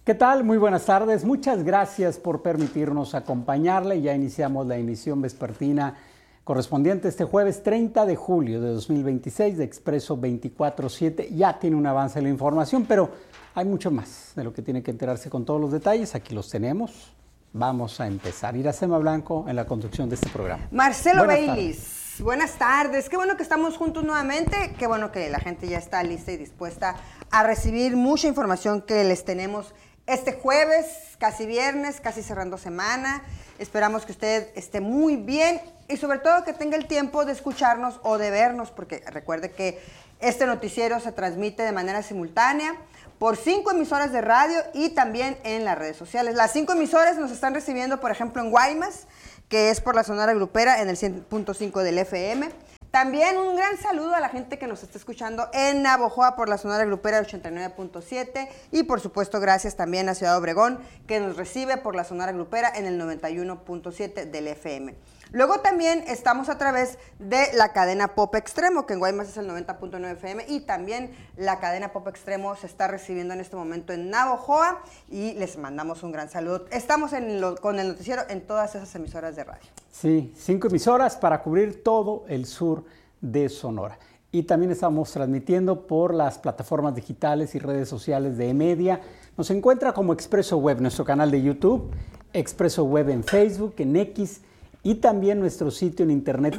¿Qué tal? Muy buenas tardes. Muchas gracias por permitirnos acompañarle. Ya iniciamos la emisión vespertina correspondiente este jueves 30 de julio de 2026 de Expreso 24/7. Ya tiene un avance en la información, pero hay mucho más de lo que tiene que enterarse con todos los detalles. Aquí los tenemos. Vamos a empezar. Iracema Blanco en la conducción de este programa. Marcelo Baylis. Buenas tardes. Qué bueno que estamos juntos nuevamente. Qué bueno que la gente ya está lista y dispuesta a recibir mucha información que les tenemos este jueves, casi viernes, casi cerrando semana. Esperamos que usted esté muy bien y sobre todo que tenga el tiempo de escucharnos o de vernos, porque recuerde que este noticiero se transmite de manera simultánea por 5 emisoras de radio y también en las redes sociales. Las 5 emisoras nos están recibiendo, por ejemplo, en Guaymas, que es por la Sonora Grupera en el 100.5 del FM. También un gran saludo a la gente que nos está escuchando en Navojoa por la Sonora Grupera 89.7 y por supuesto gracias también a Ciudad Obregón que nos recibe por la Sonora Grupera en el 91.7 del FM. Luego también estamos a través de la cadena Pop Extremo, que en Guaymas es el 90.9 FM, y también la cadena Pop Extremo se está recibiendo en este momento en Navojoa y les mandamos un gran saludo. Estamos con el noticiero en todas esas emisoras de radio. Sí, 5 emisoras para cubrir todo el sur de Sonora. Y también estamos transmitiendo por las plataformas digitales y redes sociales de eMedia. Nos encuentra como Expreso Web, nuestro canal de YouTube, Expreso Web en Facebook, en X, y también nuestro sitio en internet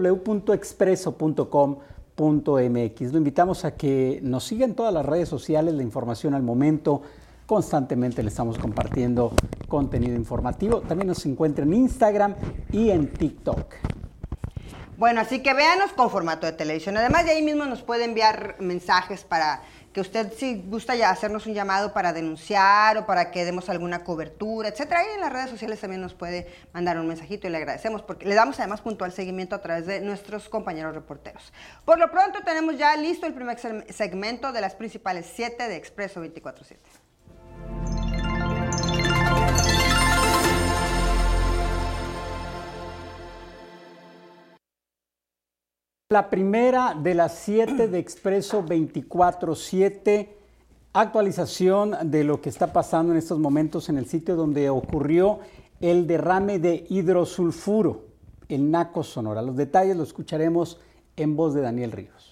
www.expreso.com.mx. Lo invitamos a que nos siga en todas las redes sociales, la información al momento. Constantemente le estamos compartiendo contenido informativo. También nos encuentra en Instagram y en TikTok. Bueno, así que véanos con formato de televisión. Además, de ahí mismo nos puede enviar mensajes para que usted, si gusta ya hacernos un llamado para denunciar o para que demos alguna cobertura, etcétera. Ahí en las redes sociales también nos puede mandar un mensajito y le agradecemos porque le damos además puntual seguimiento a través de nuestros compañeros reporteros. Por lo pronto tenemos ya listo el primer segmento de las principales 7 de Expreso 24/7. La primera de las 7 de Expreso 24/7, actualización de lo que está pasando en estos momentos en el sitio donde ocurrió el derrame de hidrosulfuro en Naco, Sonora. Los detalles los escucharemos en voz de Daniel Ríos.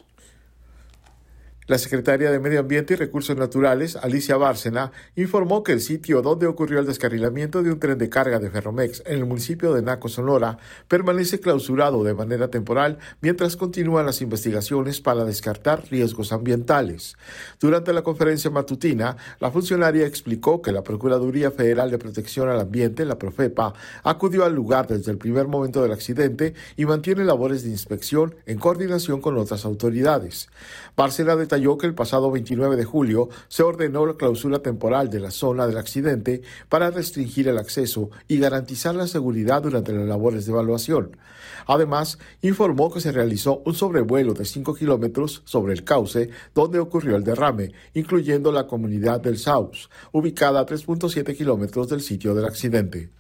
La secretaria de Medio Ambiente y Recursos Naturales, Alicia Bárcena, informó que el sitio donde ocurrió el descarrilamiento de un tren de carga de Ferromex en el municipio de Naco, Sonora, permanece clausurado de manera temporal mientras continúan las investigaciones para descartar riesgos ambientales. Durante la conferencia matutina, la funcionaria explicó que la Procuraduría Federal de Protección al Ambiente, la Profepa, acudió al lugar desde el primer momento del accidente y mantiene labores de inspección en coordinación con otras autoridades. Bárcena detalló que el pasado 29 de julio se ordenó la clausura temporal de la zona del accidente para restringir el acceso y garantizar la seguridad durante las labores de evaluación. Además, informó que se realizó un sobrevuelo de 5 kilómetros sobre el cauce donde ocurrió el derrame, incluyendo la comunidad del Saus, ubicada a 3.7 kilómetros del sitio del accidente.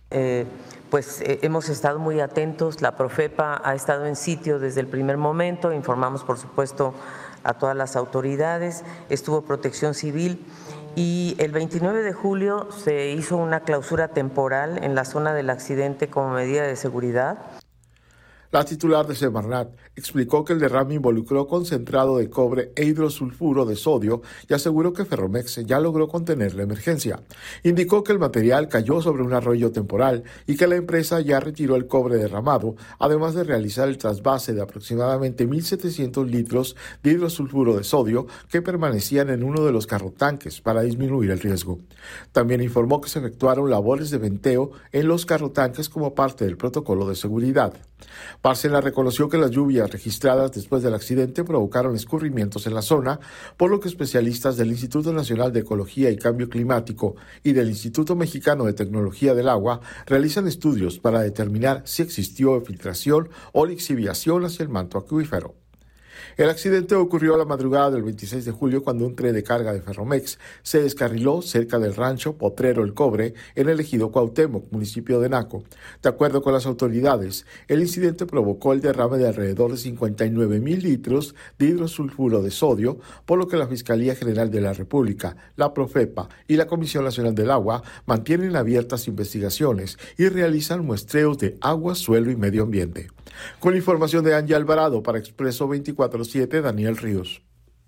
Hemos estado muy atentos, la Profepa ha estado en sitio desde el primer momento, informamos por supuesto a todas las autoridades, estuvo Protección Civil y el 29 de julio se hizo una clausura temporal en la zona del accidente como medida de seguridad. La titular de Semarnat explicó que el derrame involucró concentrado de cobre e hidrosulfuro de sodio y aseguró que Ferromex ya logró contener la emergencia. Indicó que el material cayó sobre un arroyo temporal y que la empresa ya retiró el cobre derramado, además de realizar el trasvase de aproximadamente 1.700 litros de hidrosulfuro de sodio que permanecían en uno de los carrotanques para disminuir el riesgo. También informó que se efectuaron labores de venteo en los carrotanques como parte del protocolo de seguridad. Bárcena reconoció que las lluvias registradas después del accidente provocaron escurrimientos en la zona, por lo que especialistas del Instituto Nacional de Ecología y Cambio Climático y del Instituto Mexicano de Tecnología del Agua realizan estudios para determinar si existió filtración o lixiviación hacia el manto acuífero. El accidente ocurrió a la madrugada del 26 de julio cuando un tren de carga de Ferromex se descarriló cerca del rancho Potrero El Cobre en el ejido Cuauhtémoc, municipio de Naco. De acuerdo con las autoridades, el incidente provocó el derrame de alrededor de 59,000 litros de hidrosulfuro de sodio, por lo que la Fiscalía General de la República, la Profepa y la Comisión Nacional del Agua mantienen abiertas investigaciones y realizan muestreos de agua, suelo y medio ambiente. Con información de Angie Alvarado para Expreso 24/7, Daniel Ríos.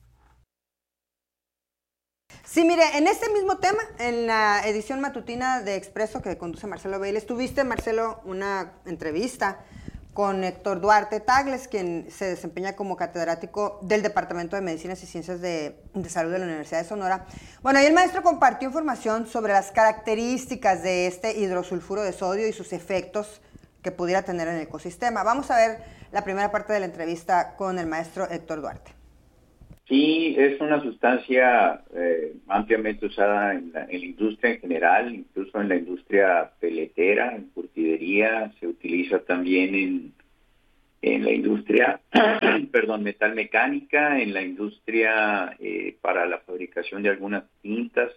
Sí, mire, en este mismo tema, en la edición matutina de Expreso que conduce Marcelo Vélez, tuviste, Marcelo, una entrevista con Héctor Duarte Tagles, quien se desempeña como catedrático del Departamento de Medicinas y Ciencias de Salud de la Universidad de Sonora. Bueno, ahí el maestro compartió información sobre las características de este hidrosulfuro de sodio y sus efectos que pudiera tener en el ecosistema. Vamos a ver la primera parte de la entrevista con el maestro Héctor Duarte. Sí, es una sustancia ampliamente usada en la industria en general, incluso en la industria peletera, en curtidería, se utiliza también en la industria metalmecánica, en la industria para la fabricación de algunas tintas.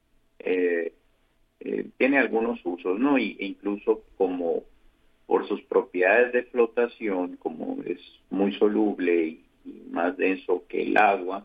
Tiene algunos usos, ¿no? E incluso como por sus propiedades de flotación, como es muy soluble y más denso que el agua,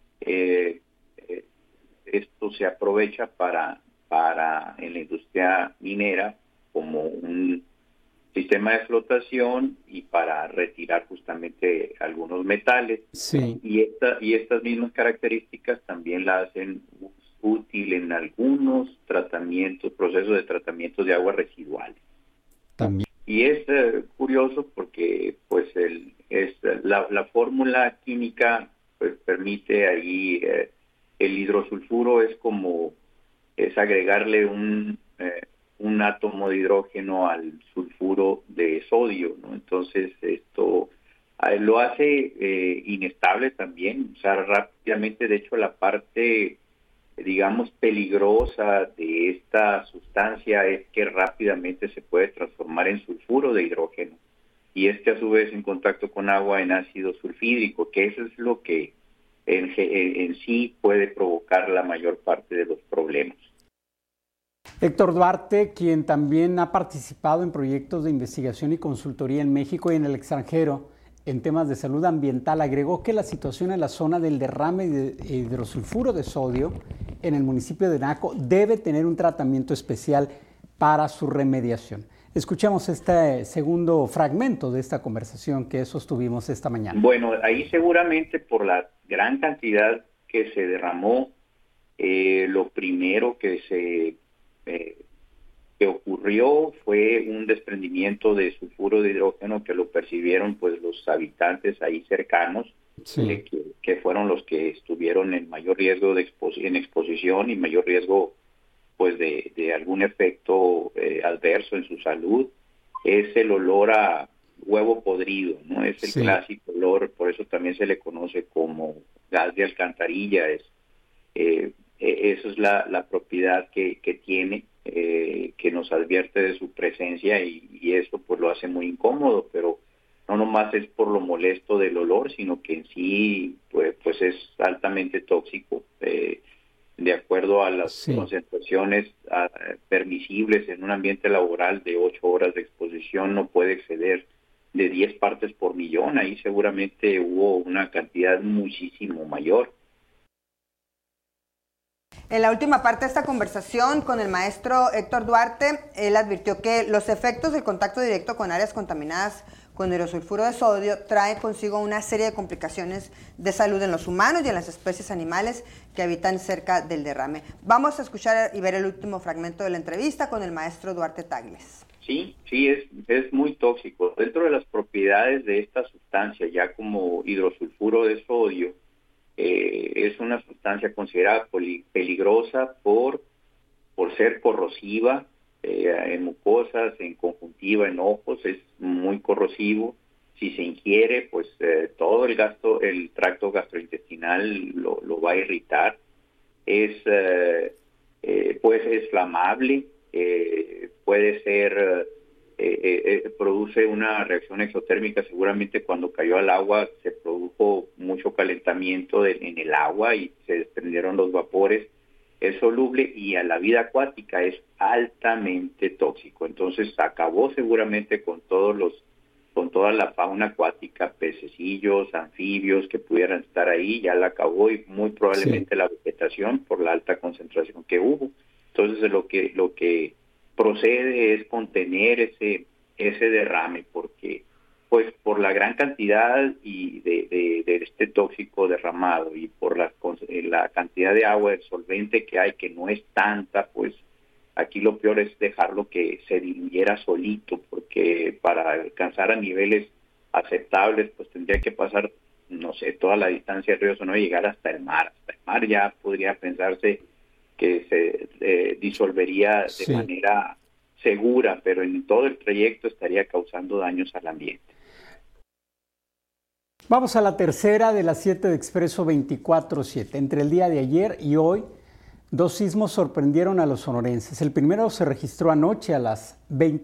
esto se aprovecha para en la industria minera como un sistema de flotación y para retirar justamente algunos metales. Sí. Y estas mismas características también la hacen útil en algunos procesos de tratamiento de aguas residuales. También. Y es curioso porque pues la fórmula química pues permite ahí el hidrosulfuro es agregarle un átomo de hidrógeno al sulfuro de sodio, ¿no? Entonces esto lo hace inestable también, o sea, rápidamente. De hecho, la parte digamos peligrosa de esta sustancia es que rápidamente se puede transformar en sulfuro de hidrógeno, y a su vez en contacto con agua en ácido sulfídrico, que eso es lo que en sí puede provocar la mayor parte de los problemas. Héctor Duarte, quien también ha participado en proyectos de investigación y consultoría en México y en el extranjero en temas de salud ambiental, agregó que la situación en la zona del derrame de hidrosulfuro de sodio en el municipio de Naco debe tener un tratamiento especial para su remediación. Escuchemos este segundo fragmento de esta conversación que sostuvimos esta mañana. Bueno, ahí seguramente por la gran cantidad que se derramó, lo primero que ocurrió fue un desprendimiento de sulfuro de hidrógeno que lo percibieron pues los habitantes ahí cercanos, sí, que fueron los que estuvieron en mayor riesgo en exposición y mayor riesgo pues de algún efecto adverso en su salud. Es el olor a huevo podrido, ¿no? Es el clásico olor, por eso también se le conoce como gas de alcantarilla. Eso es la propiedad que tiene, que nos advierte de su presencia, y eso pues lo hace muy incómodo, pero no nomás es por lo molesto del olor, sino que en sí pues es altamente tóxico. De acuerdo a las concentraciones permisibles en un ambiente laboral de 8 horas de exposición, no puede exceder de 10 partes por millón. Ahí seguramente hubo una cantidad muchísimo mayor. En la última parte de esta conversación con el maestro Héctor Duarte, él advirtió que los efectos del contacto directo con áreas contaminadas con hidrosulfuro de sodio trae consigo una serie de complicaciones de salud en los humanos y en las especies animales que habitan cerca del derrame. Vamos a escuchar y ver el último fragmento de la entrevista con el maestro Duarte Tagles. Sí, es muy tóxico. Dentro de las propiedades de esta sustancia, ya como hidrosulfuro de sodio, es una sustancia considerada peligrosa por ser corrosiva en mucosas, en conjuntiva, en ojos. Es muy corrosivo. Si se ingiere, pues todo el tracto gastrointestinal lo va a irritar. Pues es flamable, puede ser produce una reacción exotérmica. Seguramente cuando cayó al agua se produjo mucho calentamiento en el agua y se desprendieron los vapores. Es soluble y a la vida acuática es altamente tóxico. Entonces acabó seguramente con toda la fauna acuática, pececillos, anfibios que pudieran estar ahí, ya la acabó, y muy probablemente la vegetación por la alta concentración que hubo. Entonces lo que procede es contener ese derrame, porque pues por la gran cantidad y de este tóxico derramado y por la cantidad de agua de solvente que hay, que no es tanta, pues aquí lo peor es dejarlo que se diluyera solito, porque para alcanzar a niveles aceptables pues tendría que pasar, no sé, toda la distancia del río Sonora y llegar hasta el mar. Hasta el mar ya podría pensarse que se disolvería de manera segura, pero en todo el trayecto estaría causando daños al ambiente. Vamos a la tercera de las 7 de Expreso 24/7. Entre el día de ayer y hoy, 2 sismos sorprendieron a los sonorenses. El primero se registró anoche a las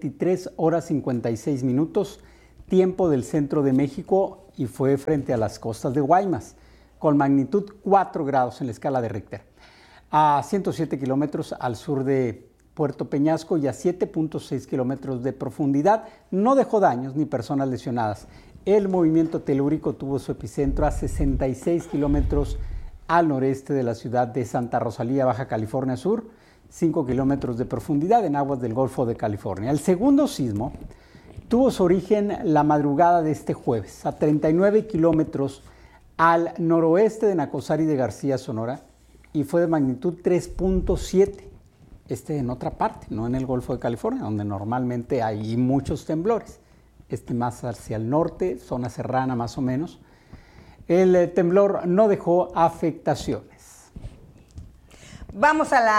23:56, tiempo del centro de México, y fue frente a las costas de Guaymas, con magnitud 4 grados en la escala de Richter, a 107 kilómetros al sur de Puerto Peñasco y a 7.6 kilómetros de profundidad. No dejó daños ni personas lesionadas. El movimiento telúrico tuvo su epicentro a 66 kilómetros al noreste de la ciudad de Santa Rosalía, Baja California Sur, 5 kilómetros de profundidad en aguas del Golfo de California. El segundo sismo tuvo su origen la madrugada de este jueves, a 39 kilómetros al noroeste de Nacosari de García, Sonora, y fue de magnitud 3.7. En otra parte, no en el Golfo de California, donde normalmente hay muchos temblores. Más hacia el norte, zona serrana más o menos. El temblor no dejó afectaciones. Vamos a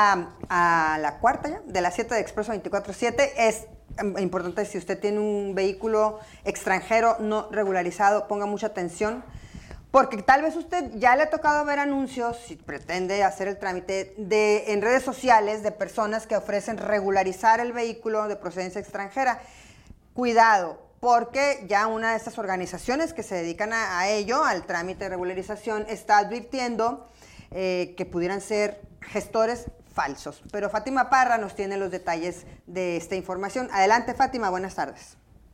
la cuarta ya, de las 7 de Expreso 24/7. Es importante, si usted tiene un vehículo extranjero no regularizado, ponga mucha atención, porque tal vez usted ya le ha tocado ver anuncios, si pretende hacer el trámite, en redes sociales de personas que ofrecen regularizar el vehículo de procedencia extranjera. Cuidado, porque ya una de estas organizaciones que se dedican a ello, al trámite de regularización, está advirtiendo que pudieran ser gestores falsos. Pero Fátima Parra nos tiene los detalles de esta información. Adelante, Fátima, buenas tardes.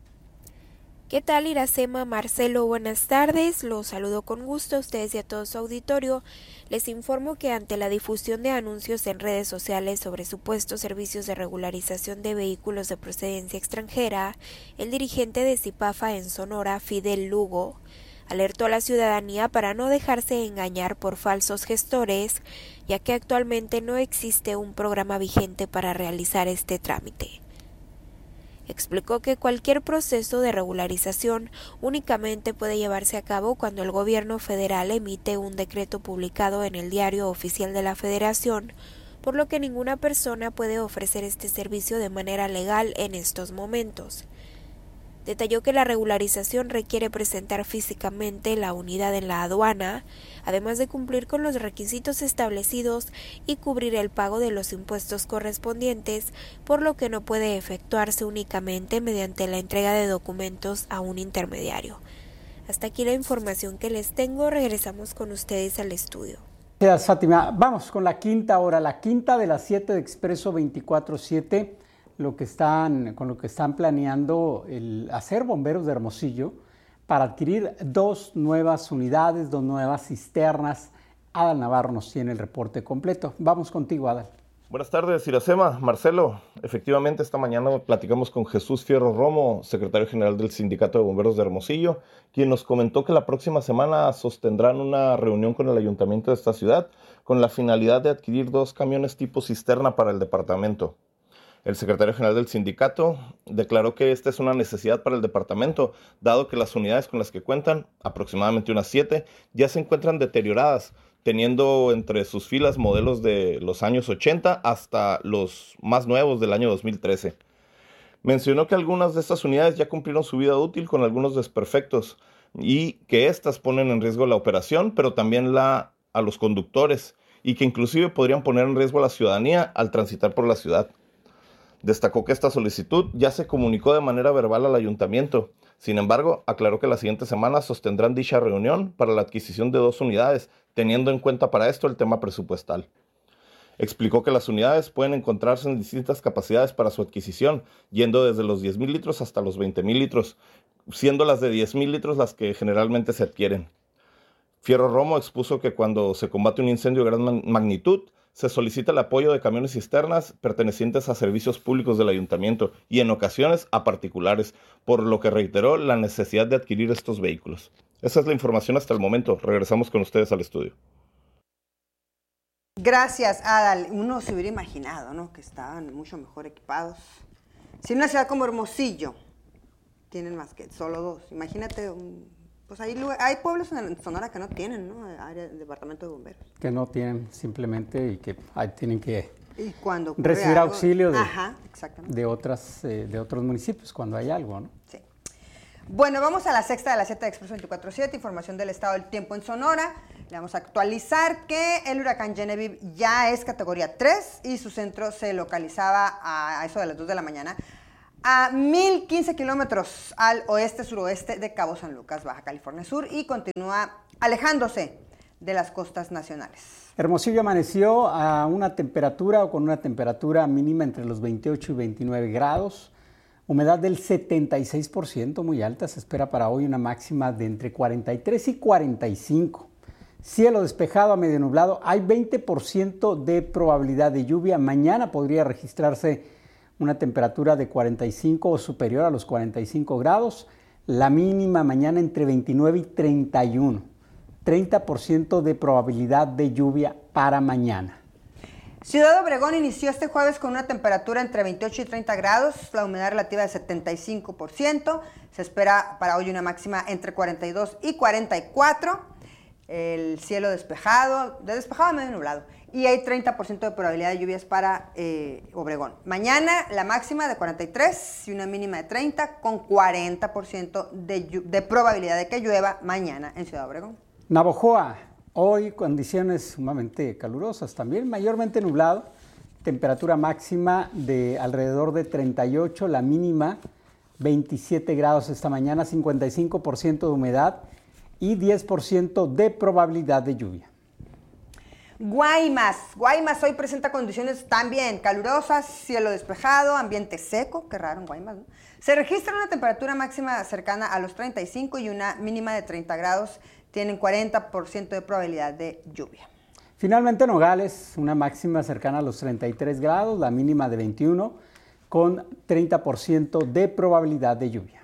¿Qué tal, Iracema? Marcelo, buenas tardes. Los saludo con gusto a ustedes y a todo su auditorio. Les informo que ante la difusión de anuncios en redes sociales sobre supuestos servicios de regularización de vehículos de procedencia extranjera, el dirigente de Zipafa en Sonora, Fidel Lugo, alertó a la ciudadanía para no dejarse engañar por falsos gestores, ya que actualmente no existe un programa vigente para realizar este trámite. Explicó que cualquier proceso de regularización únicamente puede llevarse a cabo cuando el gobierno federal emite un decreto publicado en el Diario Oficial de la Federación, por lo que ninguna persona puede ofrecer este servicio de manera legal en estos momentos. Detalló que la regularización requiere presentar físicamente la unidad en la aduana, además de cumplir con los requisitos establecidos y cubrir el pago de los impuestos correspondientes, por lo que no puede efectuarse únicamente mediante la entrega de documentos a un intermediario. Hasta aquí la información que les tengo. Regresamos con ustedes al estudio. Gracias, Fátima. Vamos con la quinta hora, la quinta de las 7 de Expreso 24/7. Con lo que están planeando hacer Bomberos de Hermosillo para adquirir 2 nuevas unidades, 2 nuevas cisternas. Adal Navarro nos tiene el reporte completo. Vamos contigo, Adal. Buenas tardes, Iracema, Marcelo. Efectivamente, esta mañana platicamos con Jesús Fierro Romo, secretario general del Sindicato de Bomberos de Hermosillo, quien nos comentó que la próxima semana sostendrán una reunión con el ayuntamiento de esta ciudad con la finalidad de adquirir 2 camiones tipo cisterna para el departamento. El secretario general del sindicato declaró que esta es una necesidad para el departamento, dado que las unidades con las que cuentan, aproximadamente unas 7, ya se encuentran deterioradas, teniendo entre sus filas modelos de los años 80 hasta los más nuevos del año 2013. Mencionó que algunas de estas unidades ya cumplieron su vida útil con algunos desperfectos y que estas ponen en riesgo la operación, pero también a los conductores, y que inclusive podrían poner en riesgo a la ciudadanía al transitar por la ciudad. Destacó que esta solicitud ya se comunicó de manera verbal al ayuntamiento. Sin embargo, aclaró que la siguiente semana sostendrán dicha reunión para la adquisición de 2 unidades, teniendo en cuenta para esto el tema presupuestal. Explicó que las unidades pueden encontrarse en distintas capacidades para su adquisición, yendo desde los 10,000 litros hasta los 20,000 litros, siendo las de 10,000 litros las que generalmente se adquieren. Fierro Romo expuso que cuando se combate un incendio de gran magnitud, se solicita el apoyo de camiones cisternas pertenecientes a servicios públicos del ayuntamiento y en ocasiones a particulares, por lo que reiteró la necesidad de adquirir estos vehículos. Esa es la información hasta el momento. Regresamos con ustedes al estudio. Gracias, Adal. Uno se hubiera imaginado, ¿no?, que estaban mucho mejor equipados. Si en una ciudad como Hermosillo tienen más que solo 2, imagínate, pues hay pueblos en Sonora que no tienen, ¿no?, área de departamento de bomberos. Que no tienen simplemente y que tienen que recibir recibir auxilio de otros municipios cuando hay algo, ¿no? Sí. Bueno, vamos a la sexta de la 7 de Expreso 24/7, información del estado del tiempo en Sonora. Le vamos a actualizar que el huracán Genevieve ya es categoría 3 y su centro se localizaba a eso de las 2 de la mañana a 1,015 kilómetros al oeste-suroeste de Cabo San Lucas, Baja California Sur, y continúa alejándose de las costas nacionales. Hermosillo amaneció con una temperatura mínima entre los 28 y 29 grados. Humedad del 76%, muy alta. Se espera para hoy una máxima de entre 43 y 45. Cielo despejado a medio nublado. Hay 20% de probabilidad de lluvia. Mañana podría registrarse una temperatura de 45 o superior a los 45 grados. La mínima mañana entre 29 y 31. 30% de probabilidad de lluvia para mañana. Ciudad Obregón inició este jueves con una temperatura entre 28 y 30 grados, la humedad relativa de 75%. Se espera para hoy una máxima entre 42 y 44. El cielo despejado a medio nublado. Y hay 30% de probabilidad de lluvias para Obregón. Mañana la máxima de 43 y una mínima de 30, con 40% de probabilidad de que llueva mañana en Ciudad Obregón. Navojoa. Hoy condiciones sumamente calurosas también, mayormente nublado, temperatura máxima de alrededor de 38, la mínima 27 grados esta mañana, 55% de humedad y 10% de probabilidad de lluvia. Guaymas hoy presenta condiciones también calurosas, cielo despejado, ambiente seco, qué raro en Guaymas, ¿no? Se registra una temperatura máxima cercana a los 35 y una mínima de 30 grados. Tienen 40% de probabilidad de lluvia. Finalmente Nogales, una máxima cercana a los 33 grados, la mínima de 21, con 30% de probabilidad de lluvia.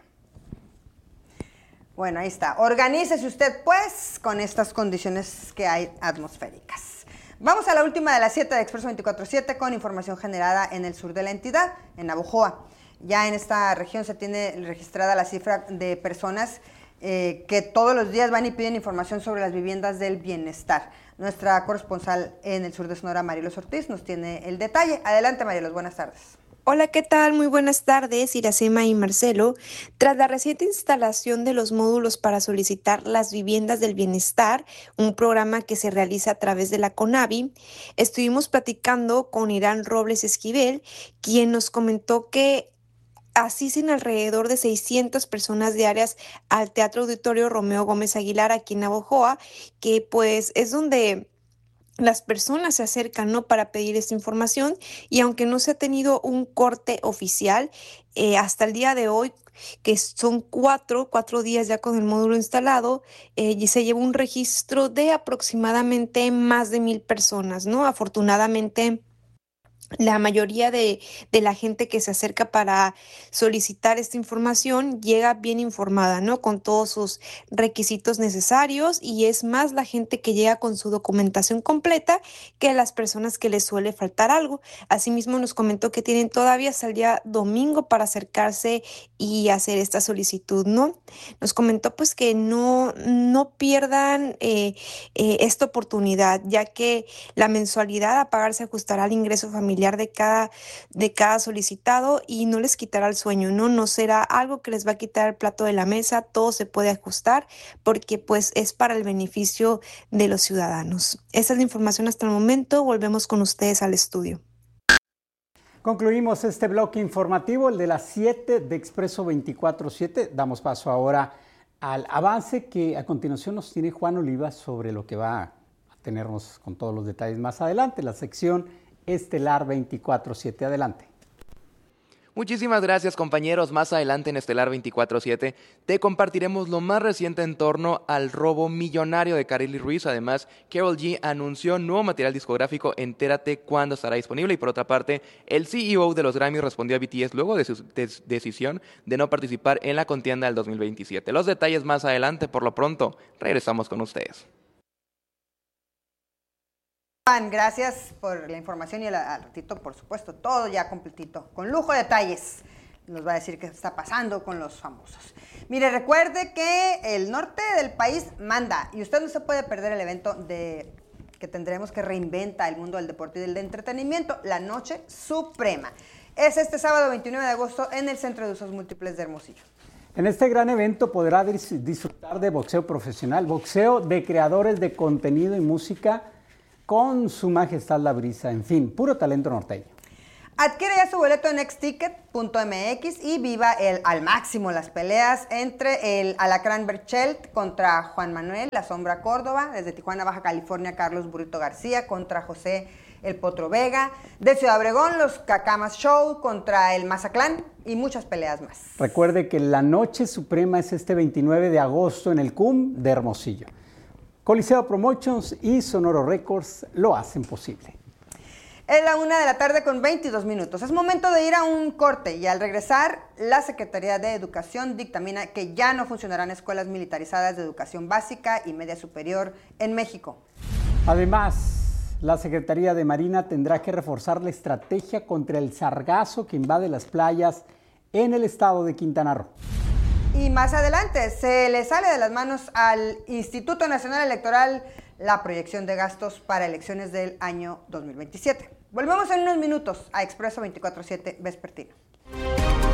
Bueno, ahí está. Organícese usted, pues, con estas condiciones que hay atmosféricas. Vamos a la última de las 7 de Expreso 24/7 con información generada en el sur de la entidad, en Navojoa. Ya en esta región se tiene registrada la cifra de personas que todos los días van y piden información sobre las viviendas del bienestar. Nuestra corresponsal en el sur de Sonora, Marielos Ortiz, nos tiene el detalle. Adelante, Marielos, buenas tardes. Hola, ¿qué tal? Muy buenas tardes, Iracema y Marcelo. Tras la reciente instalación de los módulos para solicitar las viviendas del bienestar, un programa que se realiza a través de la CONAVI, estuvimos platicando con Irán Robles Esquivel, quien nos comentó que asisten alrededor de 600 personas diarias al Teatro Auditorio Romeo Gómez Aguilar aquí en Navojoa, que pues es donde las personas se acercan, ¿no?, para pedir esta información, y aunque no se ha tenido un corte oficial, hasta el día de hoy, que son cuatro días ya con el módulo instalado, y se lleva un registro de aproximadamente más de 1,000 personas, ¿no? Afortunadamente, la mayoría de la gente que se acerca para solicitar esta información llega bien informada, ¿no?, con todos sus requisitos necesarios, y es más la gente que llega con su documentación completa que las personas que les suele faltar algo. Asimismo, nos comentó que tienen todavía hasta el día domingo para acercarse y hacer esta solicitud, ¿no? Nos comentó pues que no pierdan esta oportunidad, ya que la mensualidad a pagar se ajustará al ingreso familiar de cada solicitado y no les quitará el sueño, ¿no? No será algo que les va a quitar el plato de la mesa, todo se puede ajustar porque pues es para el beneficio de los ciudadanos. Esa es la información hasta el momento, volvemos con ustedes al estudio. Concluimos este bloque informativo, el de las 7 de Expreso 24/7. Damos paso ahora al avance que a continuación nos tiene Juan Oliva sobre lo que va a tenernos con todos los detalles más adelante, la sección Estelar 24/7. Adelante. Muchísimas gracias, compañeros. Más adelante en Estelar 24/7 te compartiremos lo más reciente en torno al robo millonario de Karely Ruiz. Además, Karol G anunció nuevo material discográfico. Entérate cuándo estará disponible. Y por otra parte, el CEO de los Grammy respondió a BTS luego de su decisión de no participar en la contienda del 2027. Los detalles más adelante. Por lo pronto, regresamos con ustedes. Gracias por la información y al ratito, por supuesto, todo ya completito, con lujo de detalles. Nos va a decir qué está pasando con los famosos. Mire, recuerde que el norte del país manda y usted no se puede perder el evento que tendremos que reinventa el mundo del deporte y del entretenimiento, la Noche Suprema. Es este sábado 29 de agosto en el Centro de Usos Múltiples de Hermosillo. En este gran evento podrá disfrutar de boxeo profesional, boxeo de creadores de contenido y música, con su majestad la brisa, en fin, puro talento norteño. Adquiere ya su boleto en xticket.mx y viva al máximo las peleas entre el Alacrán Berchelt contra Juan Manuel La Sombra Córdoba, desde Tijuana, Baja California, Carlos Burrito García contra José El Potro Vega, de Ciudad Obregón, los Cacamas Show contra el Mazatlán y muchas peleas más. Recuerde que la Noche Suprema es este 29 de agosto en el CUM de Hermosillo. Coliseo Promotions y Sonoro Records lo hacen posible. Es la 1:22 p.m. Es momento de ir a un corte y al regresar, la Secretaría de Educación dictamina que ya no funcionarán escuelas militarizadas de educación básica y media superior en México. Además, la Secretaría de Marina tendrá que reforzar la estrategia contra el sargazo que invade las playas en el estado de Quintana Roo. Y más adelante, se le sale de las manos al Instituto Nacional Electoral la proyección de gastos para elecciones del año 2027. Volvemos en unos minutos a Expreso 24/7 Vespertino.